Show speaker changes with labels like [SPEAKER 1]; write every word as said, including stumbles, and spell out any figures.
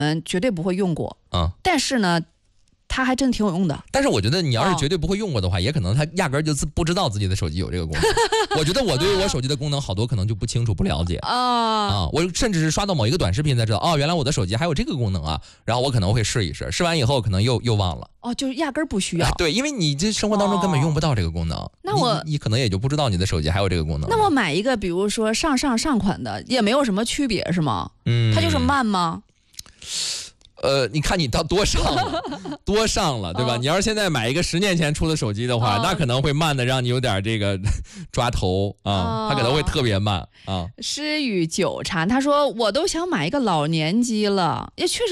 [SPEAKER 1] 嗯，绝对不会用过。
[SPEAKER 2] 嗯，
[SPEAKER 1] 但是呢，它还真挺有用的。
[SPEAKER 2] 但是我觉得你要是绝对不会用过的话，哦、也可能他压根儿就自不知道自己的手机有这个功能。我觉得我对于我手机的功能好多可能就不清楚不了解啊啊！我甚至是刷到某一个短视频才知道，哦，原来我的手机还有这个功能啊。然后我可能会试一试，试完以后可能又又忘了。
[SPEAKER 1] 哦，就是压根儿不需要。
[SPEAKER 2] 哎、对，因为你这生活当中根本用不到这个功能。哦、
[SPEAKER 1] 那我
[SPEAKER 2] 你你可能也就不知道你的手机还有这个功能。
[SPEAKER 1] 那我买一个，比如说上上上款的，也没有什么区别是吗？
[SPEAKER 2] 嗯，
[SPEAKER 1] 它就是慢吗？
[SPEAKER 2] 呃，你看你到多上了，多上了，对吧？哦、你要是现在买一个十年前出的手机的话，哦、那可能会慢的让你有点这个抓头啊，哦、它可能会特别慢啊。
[SPEAKER 1] 诗与久禅，他说我都想买一个老年机了，也确实。